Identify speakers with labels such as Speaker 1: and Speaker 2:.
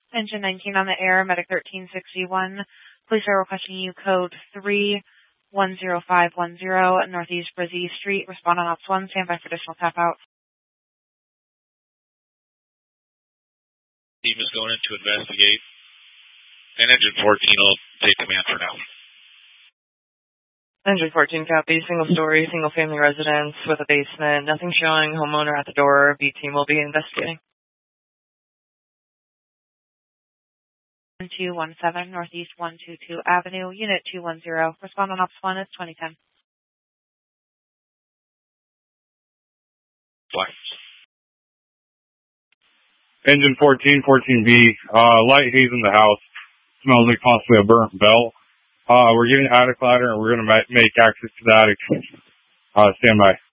Speaker 1: Engine 19 on the air, Medic 1361. Police are requesting you code 310510 Northeast Brizzy Street. Respond on Ops 1. Stand by for additional tap out.
Speaker 2: Team is going in to investigate. And Engine 14 will take command for now.
Speaker 3: Engine 14 copy. Single story, single family residence with a basement. Nothing showing. Homeowner at the door. B team will be investigating.
Speaker 1: 1217 Northeast 122 Avenue, Unit 210. Respond on Ops 1. It's 2010.
Speaker 2: Flash.
Speaker 4: Engine 14B, light haze in the house. Smells like possibly a burnt belt. We're getting attic ladder and we're going to make access to the attic. Stand by.